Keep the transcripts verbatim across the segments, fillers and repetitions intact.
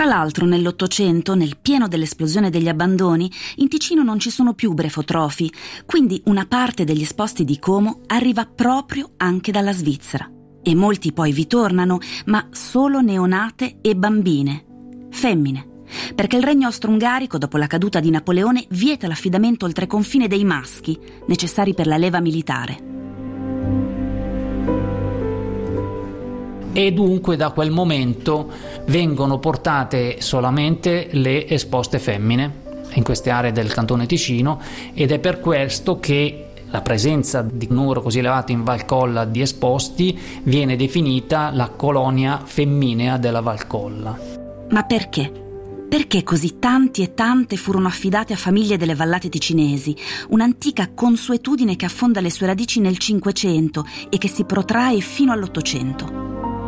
Tra l'altro nell'Ottocento, nel pieno dell'esplosione degli abbandoni, in Ticino non ci sono più brefotrofi, quindi una parte degli esposti di Como arriva proprio anche dalla Svizzera. E molti poi vi tornano, ma solo neonate e bambine, femmine, perché il regno austro-ungarico, dopo la caduta di Napoleone, vieta l'affidamento oltreconfine dei maschi, necessari per la leva militare. E dunque da quel momento vengono portate solamente le esposte femmine in queste aree del cantone Ticino, ed è per questo che la presenza di un numero così elevato in Valcolla di esposti viene definita la colonia femminea della Valcolla. Ma perché? Perché così tanti e tante furono affidate a famiglie delle vallate ticinesi, un'antica consuetudine che affonda le sue radici nel Cinquecento e che si protrae fino all'Ottocento?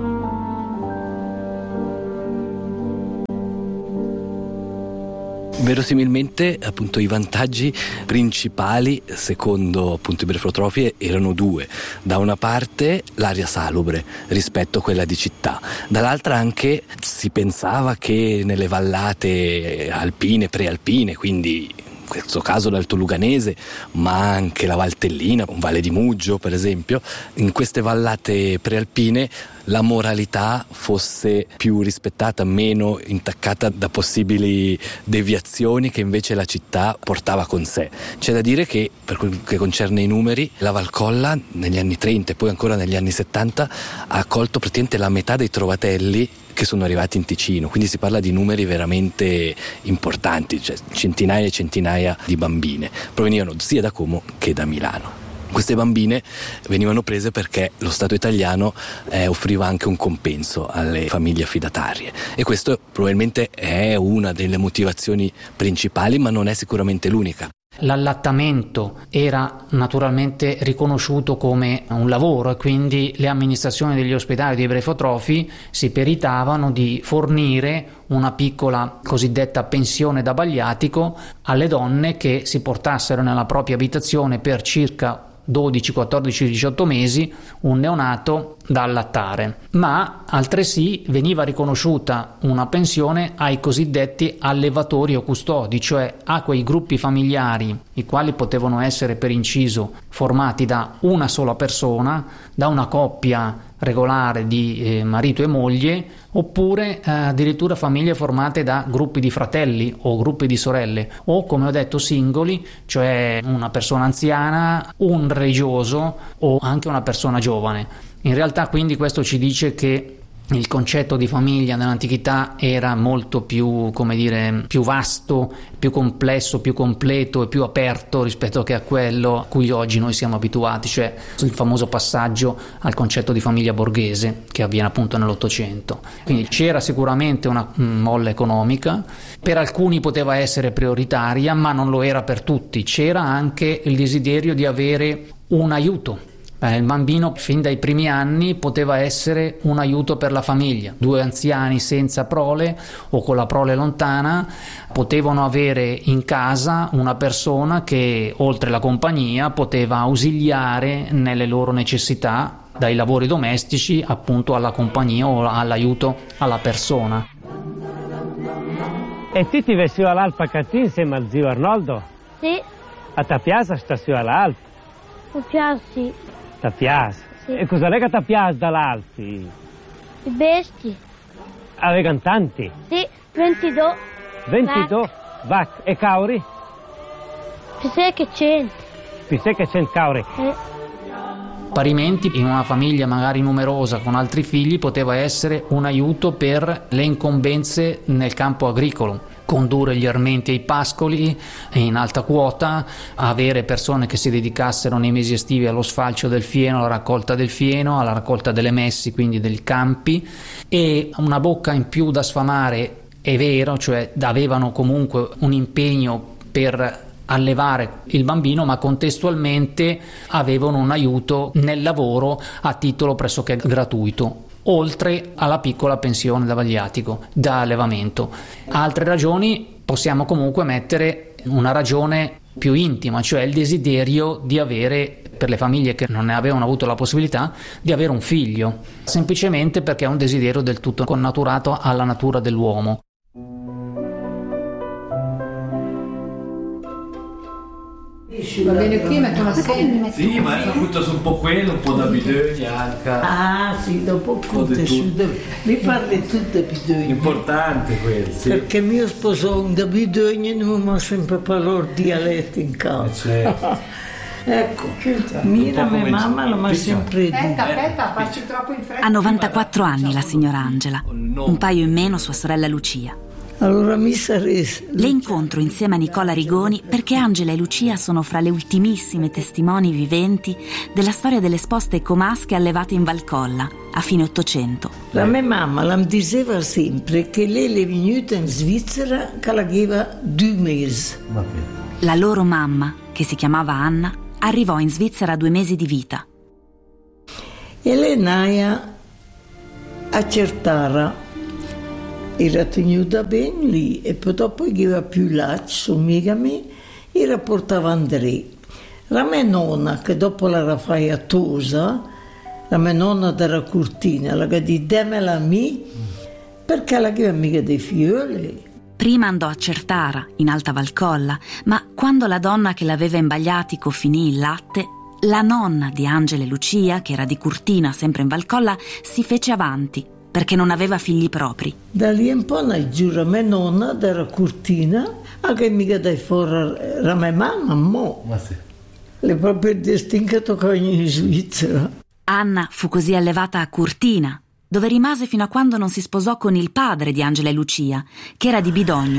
Verosimilmente, appunto, i vantaggi principali, secondo appunto i brefotrofi, erano due. Da una parte l'aria salubre rispetto a quella di città, dall'altra anche si pensava che nelle vallate alpine, prealpine, quindi in questo caso l'Alto Luganese, ma anche la Valtellina, un Valle di Muggio per esempio, in queste vallate prealpine la moralità fosse più rispettata, meno intaccata da possibili deviazioni che invece la città portava con sé. C'è da dire che, per quel che concerne i numeri, la Valcolla negli anni trenta e poi ancora negli anni settanta ha accolto praticamente la metà dei trovatelli che sono arrivati in Ticino, quindi si parla di numeri veramente importanti, cioè centinaia e centinaia di bambine provenivano sia da Como che da Milano. Queste bambine venivano prese perché lo Stato italiano eh, offriva anche un compenso alle famiglie affidatarie, e questo probabilmente è una delle motivazioni principali, ma non è sicuramente l'unica. L'allattamento era naturalmente riconosciuto come un lavoro e quindi le amministrazioni degli ospedali dei brefotrofi si peritavano di fornire una piccola cosiddetta pensione da bagliatico alle donne che si portassero nella propria abitazione per circa dodici, quattordici, diciotto mesi un neonato da allattare, ma altresì veniva riconosciuta una pensione ai cosiddetti allevatori o custodi, cioè a quei gruppi familiari i quali potevano essere per inciso formati da una sola persona, da una coppia regolare di eh, marito e moglie, oppure eh, addirittura famiglie formate da gruppi di fratelli o gruppi di sorelle, o come ho detto singoli, cioè una persona anziana, un religioso o anche una persona giovane. In realtà quindi questo ci dice che il concetto di famiglia nell'antichità era molto più, come dire, più vasto, più complesso, più completo e più aperto rispetto che a quello a cui oggi noi siamo abituati, cioè il famoso passaggio al concetto di famiglia borghese che avviene appunto nell'Ottocento. Quindi c'era sicuramente una molla economica, per alcuni poteva essere prioritaria, ma non lo era per tutti. C'era anche il desiderio di avere un aiuto. Il bambino fin dai primi anni poteva essere un aiuto per la famiglia. Due anziani senza prole o con la prole lontana potevano avere in casa una persona che, oltre la compagnia, poteva ausiliare nelle loro necessità, dai lavori domestici appunto alla compagnia o all'aiuto alla persona. E ti ti vessi all'Alpa Catì insieme al zio Arnoldo? Sì. A te piace sta su all'Alpa? Mi piace. Ti piace? Sì. E cosa è che ti piace dall'Alpi? I bestie. Avevano tanti? Sì, ventidue. ventidue? Vac. E cauri? Più sei che cento. Più sei che cento cauri? Eh. Parimenti, in una famiglia magari numerosa con altri figli, poteva essere un aiuto per le incombenze nel campo agricolo. Condurre gli armenti ai pascoli in alta quota, avere persone che si dedicassero nei mesi estivi allo sfalcio del fieno, alla raccolta del fieno, alla raccolta delle messi, quindi dei campi, e una bocca in più da sfamare, è vero, cioè avevano comunque un impegno per allevare il bambino, ma contestualmente avevano un aiuto nel lavoro a titolo pressoché gratuito, oltre alla piccola pensione da bagliatico, da allevamento. Altre ragioni possiamo comunque mettere una ragione più intima, cioè il desiderio di avere, per le famiglie che non ne avevano avuto la possibilità, di avere un figlio, semplicemente perché è un desiderio del tutto connaturato alla natura dell'uomo. Va bene qui, metto la segna. Sì, ma butta su un po' quello, un po' da bisogna anche. Ah sì, dopo conte su, mi parli tutto da bisogno. Importante quello, sì. Perché mio sposo un da bisogno non mi ha sempre parlato dialetto in casa. Certo. Ecco, mia mia mamma l'ha sempre detto. Aspetta, aspetta, passi troppo in fretta. Ha novantaquattro anni la signora Angela, un paio in meno sua sorella Lucia. Allora mi sarei... Le incontro insieme a Nicola Rigoni perché Angela e Lucia sono fra le ultimissime testimoni viventi della storia delle sposte comasche allevate in Valcolla a fine Ottocento. La mia mamma la diceva sempre che lei è venuta in Svizzera che la aveva due mesi. La loro mamma, che si chiamava Anna, arrivò in Svizzera a due mesi di vita. E lei naia a Certara. Era tenuta bene lì e poi dopo aveva più là, su me, e la portava Andrea. La mia nonna, che dopo la rafai a Tosa, la mia nonna della Cortina, la che di demela a me, perché la aveva mica dei figlioli. Prima andò a Certara, in Alta Valcolla, ma quando la donna che l'aveva in Bagliatico finì il latte, la nonna di Angela e Lucia, che era di Cortina, sempre in Valcolla, si fece avanti, perché non aveva figli propri. Da lì un po' ne giura mia nonna della Cortina, anche mica dai fuori la mia mamma, mo. Ma sì. Le proprie destino che toccano in Svizzera. Anna fu così allevata a Cortina, dove rimase fino a quando non si sposò con il padre di Angela e Lucia, che era di Bidogno.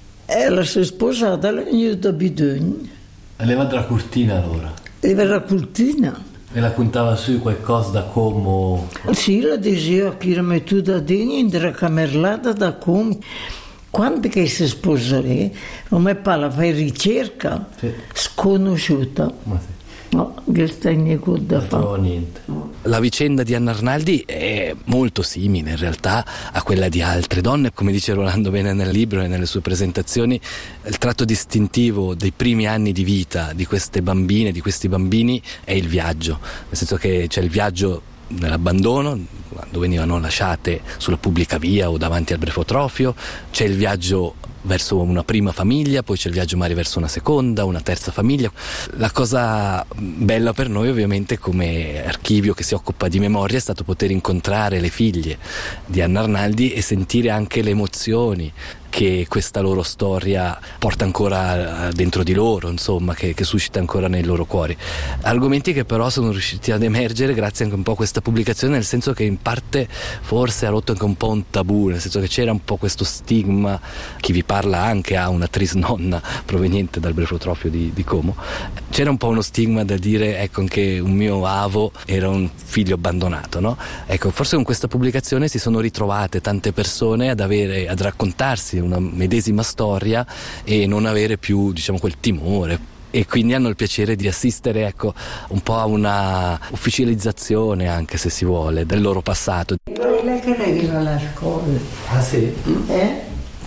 E la si è sposata, la venuta da Bidogno. Alleva da Cortina allora? Era la Cortina. E la contava su qualcosa da come... Sì, la diceva che era mettuta dentro in una camerata da come. Quando che si sposa lei, come parla, fai ricerca, sì, sconosciuta. Ma sì. No, che sta in niente da fare. Niente. La vicenda di Anna Arnaldi è molto simile in realtà a quella di altre donne, come dice Rolando bene nel libro e nelle sue presentazioni. Il tratto distintivo dei primi anni di vita di queste bambine, di questi bambini, è il viaggio, nel senso che c'è il viaggio nell'abbandono, quando venivano lasciate sulla pubblica via o davanti al brefotrofio, c'è il viaggio verso una prima famiglia, poi c'è il viaggio magari verso una seconda, una terza famiglia. La cosa bella per noi ovviamente come archivio che si occupa di memoria è stato poter incontrare le figlie di Anna Arnaldi e sentire anche le emozioni che questa loro storia porta ancora dentro di loro, insomma, che, che suscita ancora nei loro cuori. Argomenti che però sono riusciti ad emergere grazie anche un po' a questa pubblicazione, nel senso che in parte forse ha rotto anche un po' un tabù, nel senso che c'era un po' questo stigma. Chi vi parla anche ha una trisnonna proveniente dal brefotrofio di, di Como. C'era un po' uno stigma da dire, ecco, anche un mio avo era un figlio abbandonato, no? Ecco, forse con questa pubblicazione si sono ritrovate tante persone ad avere, ad raccontarsi una medesima storia e non avere più, diciamo, quel timore, e quindi hanno il piacere di assistere, ecco, un po' a una ufficializzazione, anche se si vuole, del loro passato. Lei che lei va alla scuola. Ah sì? Eh?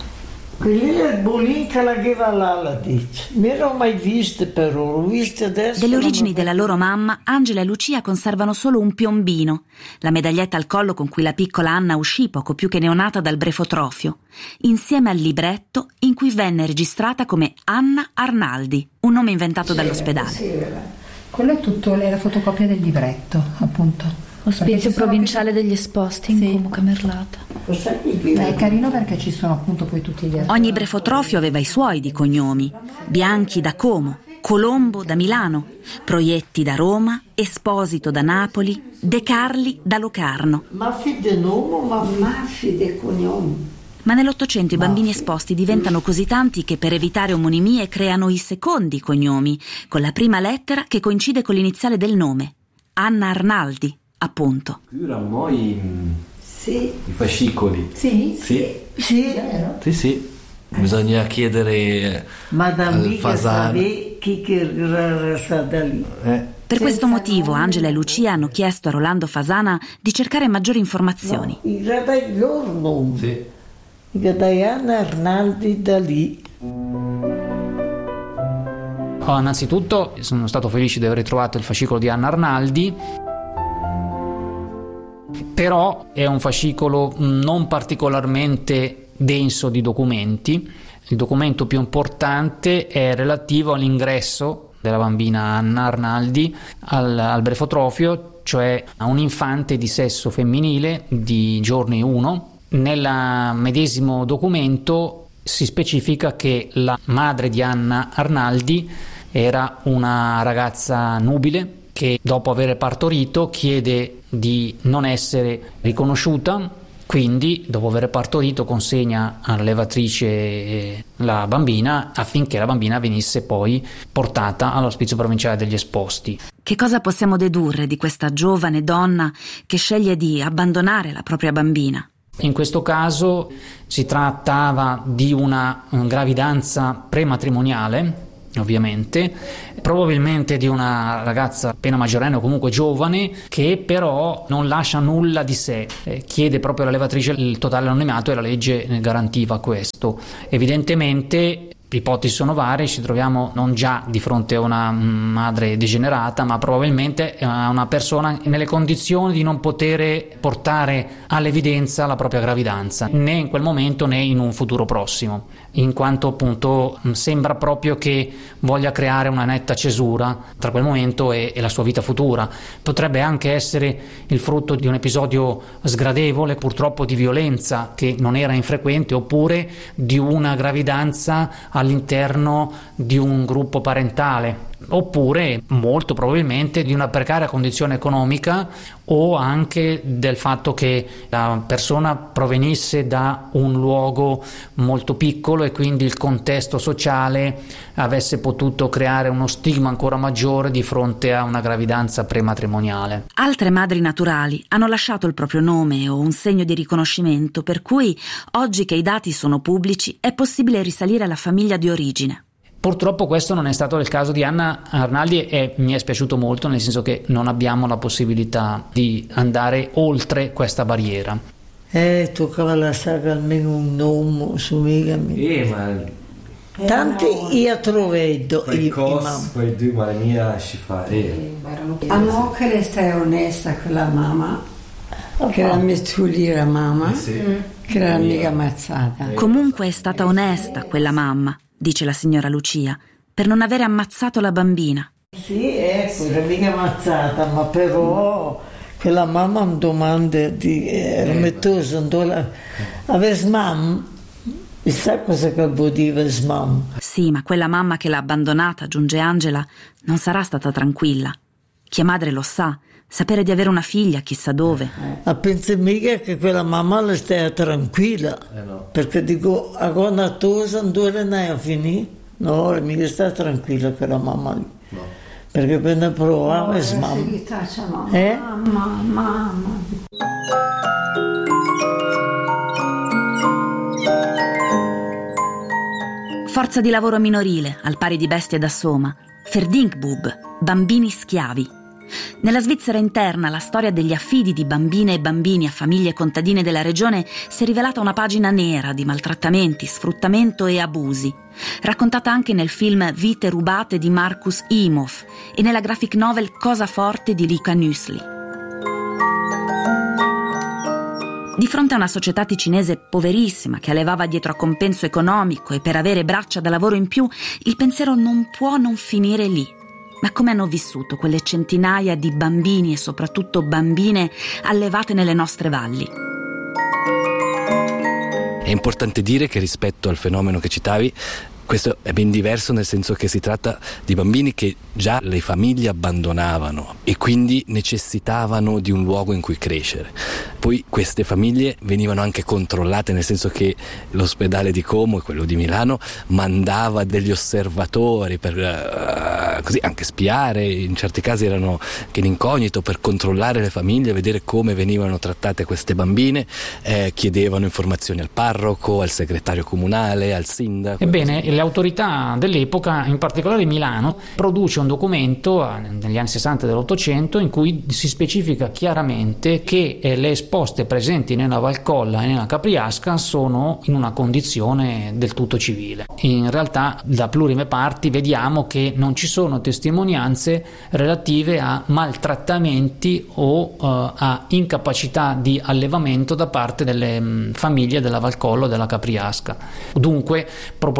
Quelli è il bolin che la aveva là, la dice. Mi ero mai viste però, l'ho viste adesso. Delle origini della loro mamma, Angela e Lucia conservano solo un piombino, la medaglietta al collo con cui la piccola Anna uscì poco più che neonata dal brefotrofio, insieme al libretto in cui venne registrata come Anna Arnaldi, un nome inventato dall'ospedale. Sì, quello è tutto, è la fotocopia del libretto, appunto. Ospizio provinciale degli esposti in sì. Como Camerlata. Beh, è carino perché ci sono appunto poi tutti gli altri. Ogni brefotrofio aveva i suoi di cognomi: Bianchi da Como, Colombo da Milano, Proietti da Roma, Esposito da Napoli, De Carli da Locarno. Ma fide nome, ma, ma fide cognome. Ma nell'Ottocento i bambini esposti diventano così tanti che per evitare omonimie creano i secondi cognomi, con la prima lettera che coincide con l'iniziale del nome: Anna Arnaldi, appunto. Erano i, sì. i fascicoli. Sì? Sì. Sì. Sì, sì. Bisogna chiedere Madame al Fasano. Chi che sta da lì. Eh. Per questo motivo Angela e Lucia hanno chiesto a Rolando Fasana di cercare maggiori informazioni. No, i dai loro nomi. Sì. I dai Anna Arnaldi da lì. Oh, innanzitutto sono stato felice di aver ritrovato il fascicolo di Anna Arnaldi, però è un fascicolo non particolarmente denso di documenti. Il documento più importante è relativo all'ingresso della bambina Anna Arnaldi al, al brefotrofio, cioè a un infante di sesso femminile di giorni uno. Nel medesimo documento si specifica che la madre di Anna Arnaldi era una ragazza nubile che dopo aver partorito chiede di non essere riconosciuta, quindi dopo aver partorito consegna all'allevatrice la bambina affinché la bambina venisse poi portata all'ospizio provinciale degli esposti. Che cosa possiamo dedurre di questa giovane donna che sceglie di abbandonare la propria bambina? In questo caso si trattava di una gravidanza prematrimoniale, ovviamente, probabilmente di una ragazza appena maggiorenne o comunque giovane, che però non lascia nulla di sé, eh, chiede proprio all'allevatrice il totale anonimato e la legge garantiva questo. Evidentemente ipotesi sono varie, ci troviamo non già di fronte a una madre degenerata, ma probabilmente a una persona nelle condizioni di non poter portare all'evidenza la propria gravidanza, né in quel momento né in un futuro prossimo, in quanto appunto sembra proprio che voglia creare una netta cesura tra quel momento e, e la sua vita futura. Potrebbe anche essere il frutto di un episodio sgradevole, purtroppo di violenza che non era infrequente, oppure di una gravidanza all'interno di un gruppo parentale, oppure molto probabilmente di una precaria condizione economica, o anche del fatto che la persona provenisse da un luogo molto piccolo e quindi il contesto sociale avesse potuto creare uno stigma ancora maggiore di fronte a una gravidanza prematrimoniale. Altre madri naturali hanno lasciato il proprio nome o un segno di riconoscimento, per cui oggi che i dati sono pubblici è possibile risalire alla famiglia di origine. Purtroppo questo non è stato il caso di Anna Arnaldi e mi è spiaciuto molto, nel senso che non abbiamo la possibilità di andare oltre questa barriera. Eh, toccava lasciare almeno un nome su mica Eh, ma... Tanti io trovedo Quel cos, quel due, ma la mia ci fa... Eh. Ah no, che lei sta onesta con la mamma, che era mettuli la mamma, Eh sì. che era mica ammazzata. Comunque è stata onesta quella mamma, dice la signora Lucia, per non avere ammazzato la bambina. Sì, ecco, era mica ammazzata, ma però quella mamma mi domanda di era mettosa, aveva smam, e sa cosa che vuol dire smam? Sì, ma quella mamma che l'ha abbandonata, aggiunge Angela, non sarà stata tranquilla. Chi è madre lo sa, sapere di avere una figlia chissà dove. Ma pensi mica che quella mamma le stia tranquilla? Eh no. Perché dico, a quando tosa non deve a finire? No, mica sta tranquilla quella mamma lì. No. Perché prende provava e Oh, smam. eh? Eh? Mamma, mamma. Forza di lavoro minorile, al pari di bestie da soma. Verdingbub, bambini schiavi. Nella Svizzera interna la storia degli affidi di bambine e bambini a famiglie contadine della regione si è rivelata una pagina nera di maltrattamenti, sfruttamento e abusi, raccontata anche nel film Vite rubate di Markus Imhoff e nella graphic novel Cosa forte di Lika Nüssli. Di fronte a una società ticinese poverissima che allevava dietro a compenso economico e per avere braccia da lavoro in più, il pensiero non può non finire lì. Ma come hanno vissuto quelle centinaia di bambini e soprattutto bambine allevate nelle nostre valli? È importante dire che rispetto al fenomeno che citavi, questo è ben diverso, nel senso che si tratta di bambini che già le famiglie abbandonavano e quindi necessitavano di un luogo in cui crescere. Poi queste famiglie venivano anche controllate, nel senso che l'ospedale di Como e quello di Milano mandava degli osservatori per uh, così anche spiare, in certi casi erano che in incognito, per controllare le famiglie, vedere come venivano trattate queste bambine, eh, chiedevano informazioni al parroco, al segretario comunale, al sindaco. Ebbene, le autorità dell'epoca, in particolare Milano, produce un documento negli anni sessanta dell'Ottocento in cui si specifica chiaramente che eh, le esposte presenti nella Valcolla e nella Capriasca sono in una condizione del tutto civile. In realtà da plurime parti vediamo che non ci sono testimonianze relative a maltrattamenti o uh, a incapacità di allevamento da parte delle mh, famiglie della Valcolla o della Capriasca. Dunque, proporzionalmente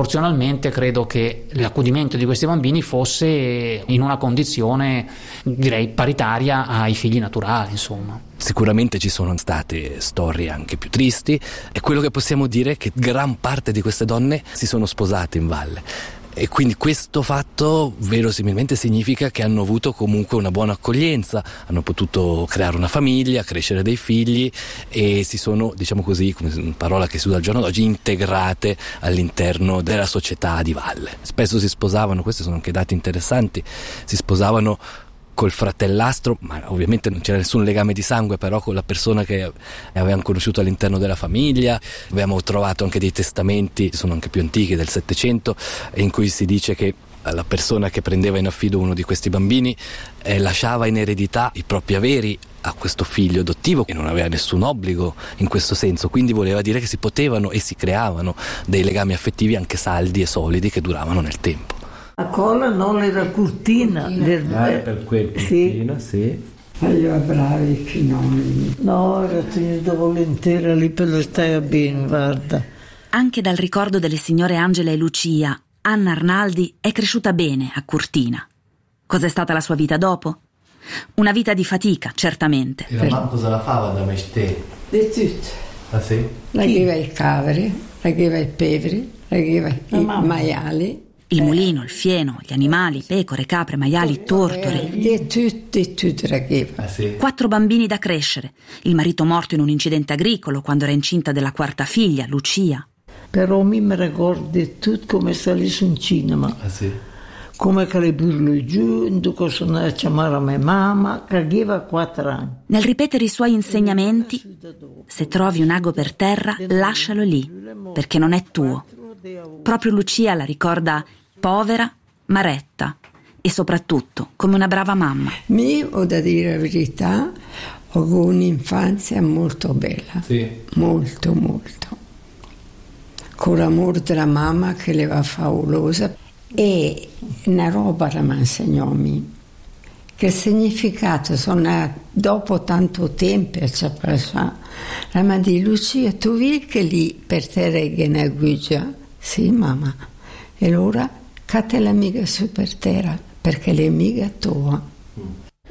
ovviamente credo che l'accudimento di questi bambini fosse in una condizione, direi, paritaria ai figli naturali, insomma. Sicuramente ci sono state storie anche più tristi, e quello che possiamo dire è che gran parte di queste donne si sono sposate in valle. E quindi questo fatto verosimilmente significa che hanno avuto comunque una buona accoglienza, hanno potuto creare una famiglia, crescere dei figli, e si sono, diciamo così, come una parola che si usa al giorno d'oggi, integrate all'interno della società di valle. Spesso si sposavano, questi sono anche dati interessanti, si sposavano col fratellastro, ma ovviamente non c'era nessun legame di sangue, però con la persona che avevano conosciuto all'interno della famiglia. Abbiamo trovato anche dei testamenti, sono anche più antichi, del Settecento, in cui si dice che la persona che prendeva in affido uno di questi bambini eh, lasciava in eredità i propri averi a questo figlio adottivo, che non aveva nessun obbligo in questo senso, quindi voleva dire che si potevano e si creavano dei legami affettivi anche saldi e solidi che duravano nel tempo. La colla non era cortina. Del... Ah, per quel cortina, sì. sì. Io bravi i finoni. No, era tenuto volentieri lì per lo stare bene, guarda. Anche dal ricordo delle signore Angela e Lucia, Anna Arnaldi è cresciuta bene a Cortina. Cos'è stata la sua vita dopo? Una vita di fatica, certamente. E la mamma cosa la fava da mestiere? Di tutto. Ah sì? Ragheva i caveri, ragheva i peveri, ragheva i maiali. Il mulino, il fieno, gli animali, pecore, capre, maiali, tortore. Di tutto, di tutto ragheva. Ah sì? Quattro bambini da crescere. Il marito morto in un incidente agricolo quando era incinta della quarta figlia, Lucia. Però mi ricordo tutto come stavo su in cinema. Ah sì? Come che le burlo giù, cosa andava a chiamare a mia mamma, che aveva quattro anni. Nel ripetere i suoi insegnamenti, se trovi un ago per terra, lascialo lì, perché non è tuo. Proprio Lucia la ricorda povera, ma retta, e soprattutto come una brava mamma. Io ho da dire la verità, ho avuto un'infanzia molto bella. Sì. Molto, molto. Con l'amore della mamma che le va favolosa. E una roba la mi insegnò a me, che il significato sono dopo tanto tempo ci ha passato. La mi dice: Lucia, tu vedi che lì per te regge una guida? Sì, mamma. E allora cate l'amica su per terra, perché l'amica tua.